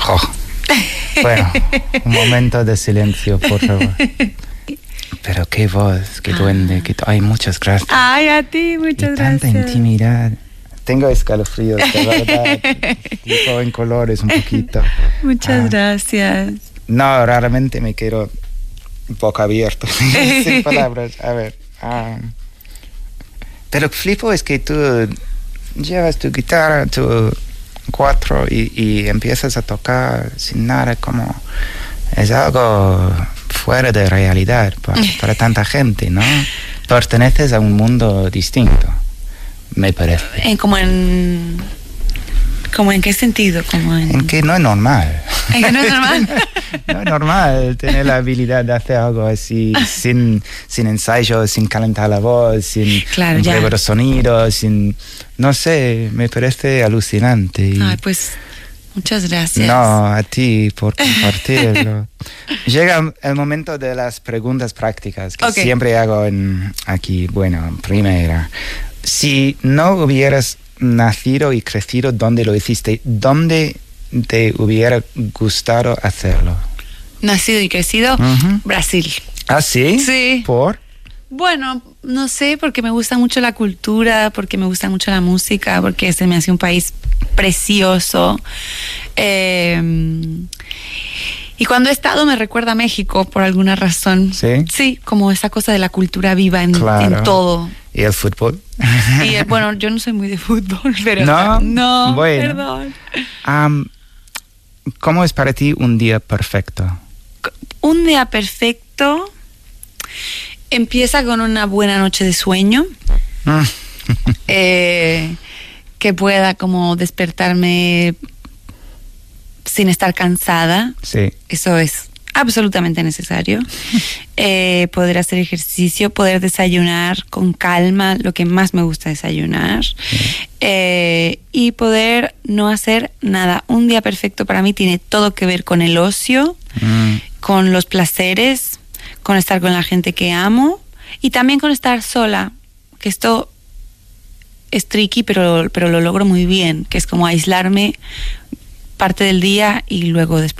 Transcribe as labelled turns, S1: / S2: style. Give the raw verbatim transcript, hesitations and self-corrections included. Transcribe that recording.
S1: Oh. Bueno, un momento de silencio, por favor. Pero qué voz, qué duende, qué... Ay, muchas gracias.
S2: Ay, a ti, muchas
S1: y
S2: gracias.
S1: Tanta intimidad. Tengo escalofríos, de verdad. Tipo en colores un poquito.
S2: Muchas
S1: Ah.
S2: gracias.
S1: No, raramente me quedo boca abierta, sin palabras. A ver. Um, pero flipo es que tú llevas tu guitarra, tu cuatro y, y empiezas a tocar sin nada, como es algo fuera de realidad para, para tanta gente, ¿no? Perteneces a un mundo distinto, me parece.
S2: En, como en... ¿Como en qué sentido? Como en...
S1: En que no es normal.
S2: ¿En que no es normal?
S1: No es normal tener la habilidad de hacer algo así sin, sin ensayo, sin calentar la voz, sin
S2: Claro,
S1: un
S2: ya.
S1: juego de sonidos, sin... No sé, me parece alucinante. Y
S2: Ay, pues, muchas gracias.
S1: no, a ti por compartirlo. Llega el momento de las preguntas prácticas que
S2: Ok.
S1: siempre hago en, aquí. Bueno, primera. Si no hubieras nacido y crecido donde lo hiciste, ¿dónde te hubiera gustado hacerlo?
S2: Nacido y crecido,
S1: Ujú.
S2: Brasil.
S1: ¿Ah, sí?
S2: Sí.
S1: ¿Por?
S2: Bueno, no sé, porque me gusta mucho la cultura, porque me gusta mucho la música, porque se me hace un país precioso. Eh, y cuando he estado me recuerda a México por alguna razón.
S1: ¿Sí?
S2: Sí, como esa cosa de la cultura viva en,
S1: Claro.
S2: en todo.
S1: ¿Y el fútbol?
S2: Y eh, bueno, yo no soy muy de fútbol, pero
S1: ¿No?
S2: no,
S1: Bueno.
S2: perdón.
S1: Um, ¿Cómo es para ti un día perfecto?
S2: Un día perfecto empieza con una buena noche de sueño. eh, que pueda como despertarme sin estar cansada.
S1: Sí.
S2: Eso es absolutamente necesario. eh, poder hacer ejercicio, poder desayunar con calma, lo que más me gusta desayunar. Eh, y poder no hacer nada. Un día perfecto para mí tiene todo que ver con el ocio,
S1: Mm.
S2: con los placeres, con estar con la gente que amo y también con estar sola, que esto es tricky, pero, pero lo logro muy bien, que es como aislarme parte del día y luego después